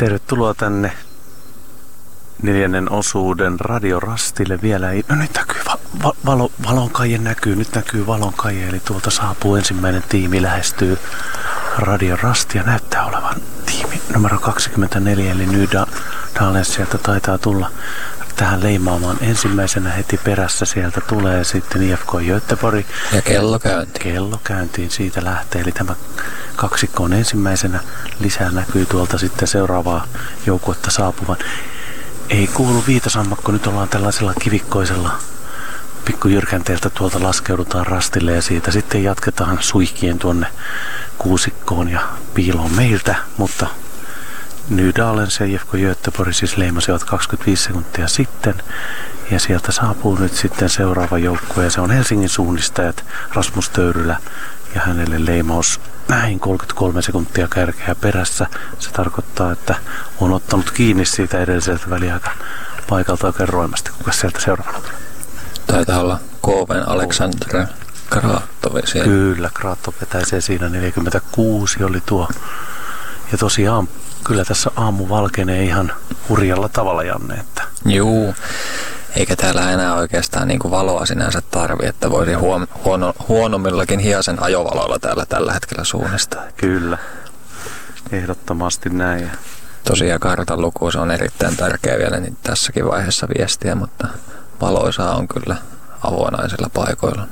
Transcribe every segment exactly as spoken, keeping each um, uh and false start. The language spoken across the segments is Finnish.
Tervetuloa tänne neljännen osuuden radiorastille. Vielä ei... No nyt näkyy, va- va- valo- valonkaije näkyy, nyt näkyy valonkaije, eli tuolta saapuu ensimmäinen tiimi, lähestyy radiorastia. Näyttää olevan tiimi numero kaksikymmentäneljä, eli New Dales sieltä taitaa tulla tähän leimaamaan. Ensimmäisenä heti perässä sieltä tulee sitten I F K Göteborg. Ja kello käyntiin. Kello käyntiin, siitä lähtee. Eli tämä kaksikko on ensimmäisenä. Lisää näkyy tuolta sitten seuraavaa joukkuetta saapuvan. Ei kuulu viitasammakko, nyt ollaan tällaisella kivikkoisella pikkujyrkänteeltä tuolta laskeudutaan rastille ja siitä sitten jatketaan suihkien tuonne kuusikkoon ja piiloon meiltä, mutta New Dales ja I F K Göteborg siis leimasivat kaksikymmentäviisi sekuntia sitten ja sieltä saapuu nyt sitten seuraava joukkue ja se on Helsingin suunnistajat Rasmus Töyrylä ja hänelle leimaus näin kolmekymmentäkolme sekuntia kärkeä perässä. Se tarkoittaa, että on ottanut kiinni siitä edelliseltä väliaika paikalta oikein roimasti. Kuka sieltä seuraavana tulee? Taitaa olla Kooven Aleksandr Kratov. Kyllä, Kratov vetäisee siinä neljäkymmentäkuusi oli tuo. Ja tosiaan kyllä tässä aamu valkenee ihan hurjalla tavalla, Janne. Että... Juu, eikä täällä enää oikeastaan niin kuin valoa sinänsä tarvi, että voisi huom- huono, huonommillakin hiasen ajovaloilla täällä tällä hetkellä suunnistaa. Kyllä, ehdottomasti näin. Tosiaan kartan luku, se on erittäin tärkeä vielä niin tässäkin vaiheessa viestiä, mutta valoisaa on kyllä avonaisilla paikoilla.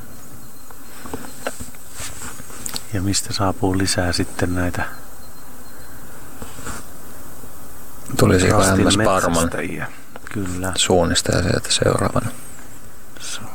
Ja mistä saapuu lisää sitten näitä? Tulisi vähän Parman kyllä. Suunnistaja sieltä seuraavana. Su-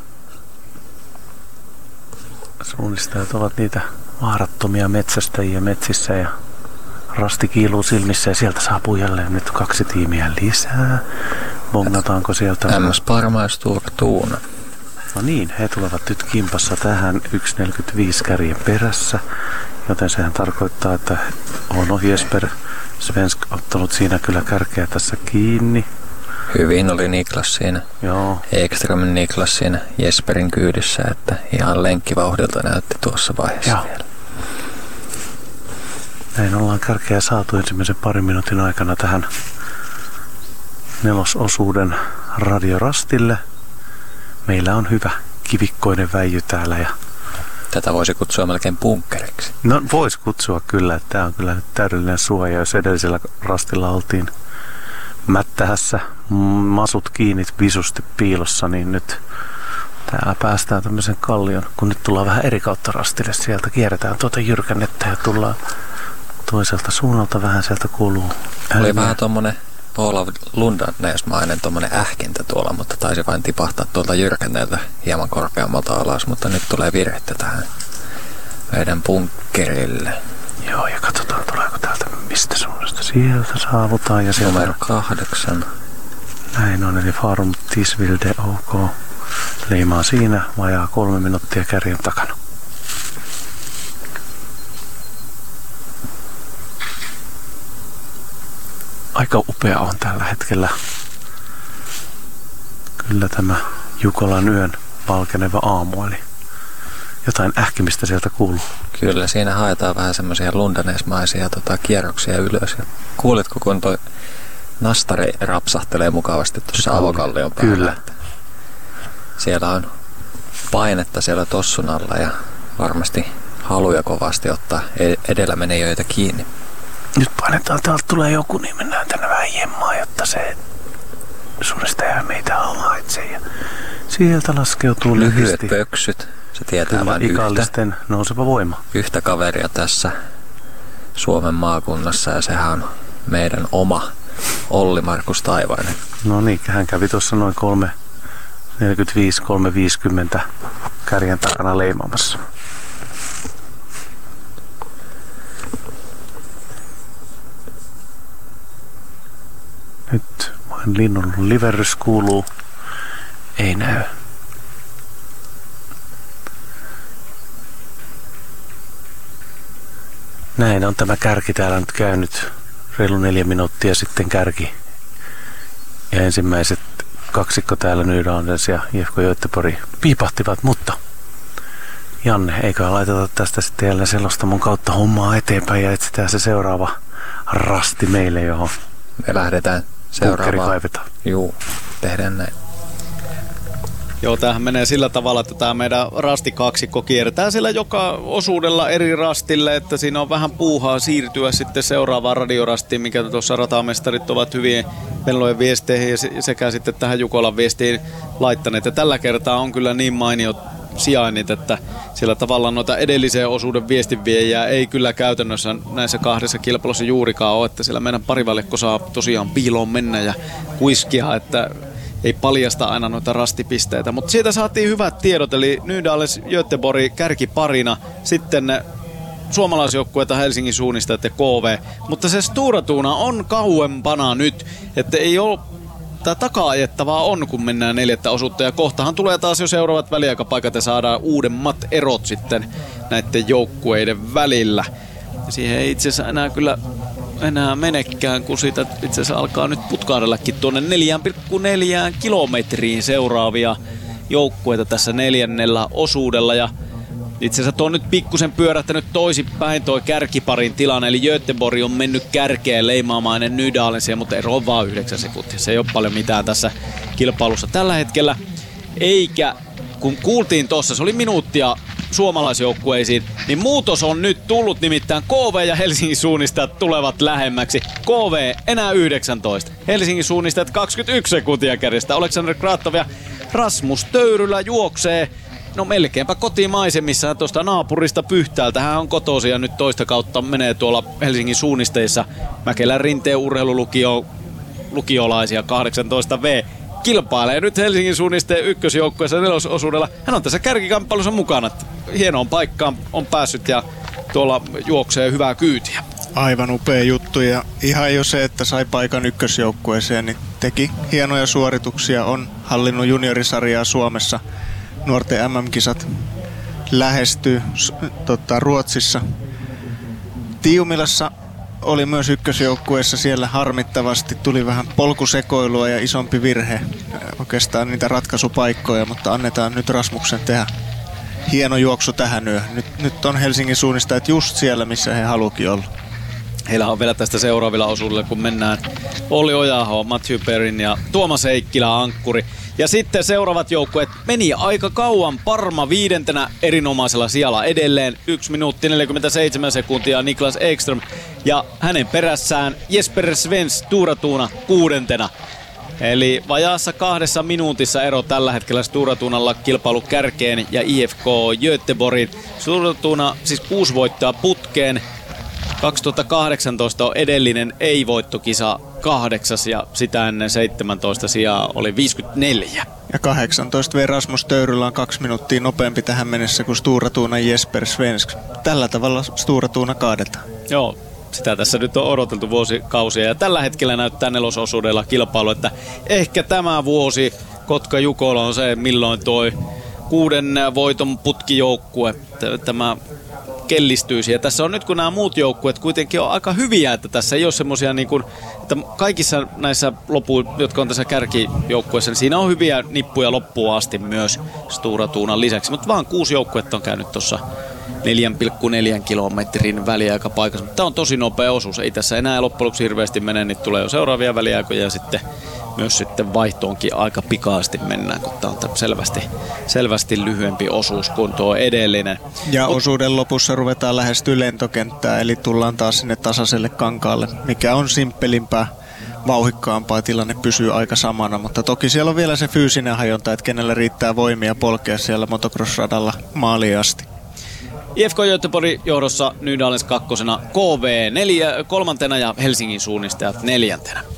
Suunnistajat ovat niitä vaarattomia metsästäjiä metsissä ja rasti kiiluu silmissä ja sieltä saapuu jälleen nyt kaksi tiimiä lisää. Bongataanko sieltä? M S Parma ja Sture Tuuna. No niin, he tulevat nyt kimpassa tähän yksi neljäkymmentäviisi kärjen perässä, joten sehän tarkoittaa, että on Jesper Svensk ottanut siinä kyllä kärkeä tässä kiinni. Hyvin oli Niklas siinä. Joo. Ekströmin Niklas siinä Jesperin kyydissä, että ihan lenkkivauhdilta näytti tuossa vaiheessa Joo. vielä. Näin ollaan kärkeä saatu ensimmäisen parin minuutin aikana tähän nelososuuden radiorastille. Meillä on hyvä kivikkoinen väijy täällä. Ja tätä voisi kutsua melkein bunkkeriksi. no voisi kutsua kyllä, että tämä on kyllä nyt täydellinen suoja. Jos edellisellä rastilla oltiin mättähässä masut kiinni visusti piilossa, niin nyt täällä päästään tämmöisen kallion, kun nyt tullaan vähän eri kautta rastille. Sieltä kierretään tuota jyrkännettä ja tullaan toiselta suunnalta vähän, sieltä kuuluu ääniä. Oli vähän tommonen Olav Lundanesmainen tommonen ähkintä tuolla, mutta taisi vain tipahtaa tuolta jyrkänteeltä hieman korkeammalta alas, mutta nyt tulee virhettä tähän meidän bunkkerille. Joo, ja katsotaan tuleeko täältä mistä suunnasta. Sieltä saavutaan ja sieltä numero kahdeksan. Näin on, eli Farum Tisvilde OK. Leimaa siinä, vajaa kolme minuuttia kärjen takana. Aika upea on tällä hetkellä kyllä tämä Jukolan yön valkeneva aamu, eli jotain ähkimistä sieltä kuuluu. Kyllä, siinä haetaan vähän semmoisia lundanesmaisia tota, kierroksia ylös. Ja kuulitko, kun toi nastari rapsahtelee mukavasti tuossa avokallion päällä? Kyllä. Siellä on painetta siellä tossun alla ja varmasti haluja kovasti ottaa edellä menijöitä kiinni. Nyt painetaan, täältä tulee joku, niin mennään tänne vähän jemmaan, jotta se suunnistaja meitä havaitsee. Ja sieltä laskeutuu lyhyet lyhyesti pöksyt. Se tietää vain ikallisten yhtä, nouseva voima. yhtä kaveria tässä Suomen maakunnassa ja sehän on meidän oma Olli Markus Taivainen. No niin, hän kävi tuossa noin kolme neljäkymmentäviisi kolme viisikymmentä kärjen takana leimaamassa. Nyt vain linnun liverrys kuuluu. Ei näy. Näin on tämä kärki täällä nyt käynyt. Reilu neljä minuuttia sitten kärki. Ja ensimmäiset kaksikko täällä New Dales ja I F K Göteborg piipahtivat, mutta Janne, eikö laiteta tästä sitten jälleen selostamon kautta hommaa eteenpäin ja etsitään se seuraava rasti meille, johon me lähdetään seuraavaan. Juu, tehdään näin. Joo, tämähän menee sillä tavalla, että tämä meidän rastikaksikko kiertää siellä joka osuudella eri rastille, että siinä on vähän puuhaa siirtyä sitten seuraavaan radiorastiin, mikä tuossa ratamestarit ovat hyvien pellojen viesteihin sekä sitten tähän Jukolan viestiin laittaneet. Ja tällä kertaa on kyllä niin mainiot sijainnit, että siellä tavallaan noita edellisen osuuden viestinviejää ei kyllä käytännössä näissä kahdessa kilpailussa juurikaan ole, että siellä meidän parivaljakko saa tosiaan piiloon mennä ja kuiskia, että ei paljasta aina noita rastipisteitä, mutta siitä saatiin hyvät tiedot, eli Nydales Göteborg kärkiparina, sitten suomalaisjoukkueita Helsingin suunnistajat ja K V, mutta se Stora Tuna on kauempana nyt, että ei ole, tämä taka-ajettavaa on, kun mennään neljättä osuutta, ja kohtahan tulee taas jo seuraavat väliaikapaikat ja saadaan uudemmat erot sitten näiden joukkueiden välillä. Ja siihen ei itse asiassa enää kyllä enää menekään, kun siitä itse asiassa alkaa nyt putkahdellakin tuonne neljä pilkku neljä kilometriin seuraavia joukkueita tässä neljännellä osuudella. Ja itse asiassa tuo on nyt pikkusen pyörähtänyt toisinpäin toi kärkiparin tilanne, eli Göteborg on mennyt kärkeen leimaamainen Nydalensia, mutta ero on vaan yhdeksän sekuntia. Se ei ole paljon mitään tässä kilpailussa tällä hetkellä. Eikä, kun kuultiin tossa, se oli minuuttia suomalaisjoukkueisiin, niin muutos on nyt tullut, nimittäin K V ja Helsingin suunnistajat tulevat lähemmäksi. K V enää yhdeksäntoista, Helsingin suunnistajat kaksikymmentäyksi sekuntia kärjestä. Aleksander Kratov ja Rasmus Töyrylä juoksee no melkeinpä kotimaisemissa tuosta naapurista Pyhtäältä. Hän on kotoisin ja nyt toista kautta menee tuolla Helsingin suunnisteissa Mäkelän Rinteen urheilulukio lukiolaisia kahdeksantoista vuotias kilpailee nyt Helsingin suunnisteen ykkösjoukkueessa nelososuudella. Hän on tässä kärkikamppailussa mukana. Hienoon paikkaan on päässyt ja tuolla juoksee hyvää kyytiä. Aivan upea juttu ja ihan jo se, että sai paikan ykkösjoukkueeseen, niin teki hienoja suorituksia. On hallinnut juniorisarjaa Suomessa. Nuorten M M-kisat lähestyy tota, Ruotsissa. Tiumilassa oli myös ykkösjoukkueessa, siellä harmittavasti tuli vähän polkusekoilua ja isompi virhe. Oikeastaan niitä ratkaisupaikkoja, mutta annetaan nyt Rasmuksen tehdä hieno juoksu tähän yöhön. Nyt, nyt on Helsingin suunnistajat just siellä, missä he haluukin olla. Heillä on vielä tästä seuraavilla osuudella, kun mennään Olli Ojaho, Matthew Perrin ja Tuomas Heikkilä ankkuri. Ja sitten seuraavat joukkueet meni aika kauan. Parma viidentenä erinomaisella sijalla edelleen. yksi minuutti neljäkymmentäseitsemän sekuntia Niklas Ekström. Ja hänen perässään Jesper Svens Stora Tuna kuudentena. Eli vajaassa kahdessa minuutissa ero tällä hetkellä Stora Tunalla kilpailu kärkeen ja I F K Göteborgin. Stora Tuna siis kuusi voittoa putkeen. kaksituhattakahdeksantoista on edellinen ei-voittokisa kahdeksas ja sitä ennen seitsemäntoista sijaa oli viisikymmentäneljä. Ja kahdeksantoista vuotias Rasmus Töyrylä on kaksi minuuttia nopeampi tähän mennessä kuin Stora Tunan Jesper Svensk. Tällä tavalla Stora Tuna kaadetaan. Joo, sitä tässä nyt on odoteltu vuosikausia ja tällä hetkellä näyttää nelososuudella kilpailu, että ehkä tämä vuosi Kotka Jukola on se, milloin toi kuuden voiton putkijoukkue, tämä kellistyisi. Ja tässä on nyt, kun nämä muut joukkueet kuitenkin on aika hyviä, että tässä ei ole semmosia niin kuin, että kaikissa näissä lopu, jotka on tässä kärkijoukkueessa, niin siinä on hyviä nippuja loppuun asti myös Stora Tunan lisäksi, mutta vaan kuusi joukkuetta on käynyt tuossa neljä pilkku neljä kilometrin väliaikapaikassa, mutta tämä on tosi nopea osuus, ei tässä enää loppujen lopuksi hirveästi mene, niin tulee jo seuraavia väliaikoja ja sitten myös sitten vaihtoonkin aika pikaasti mennään, kun tämä on selvästi, selvästi lyhyempi osuus kuin tuo edellinen. Ja Mut, osuuden lopussa ruvetaan lähestyä lentokenttää, eli tullaan taas sinne tasaiselle kankaalle, mikä on simppelimpää, vauhikkaampaa, tilanne pysyy aika samana, mutta toki siellä on vielä se fyysinen hajonta, että kenellä riittää voimia polkea siellä motocross-radalla maaliin asti. I F K Göteborg johdossa Nydalens kakkosena, K V neljä, kolmantena ja Helsingin suunnistajat neljäntenä.